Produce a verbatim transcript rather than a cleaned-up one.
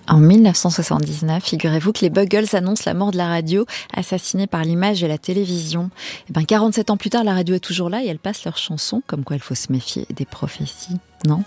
En dix-neuf cent soixante-dix-neuf, figurez-vous que les Buggles annoncent la mort de la radio, assassinée par l'image et la télévision. Et ben, quarante-sept ans plus tard, la radio est toujours là et elle passe leurs chansons, comme quoi il faut se méfier des prophéties, non ?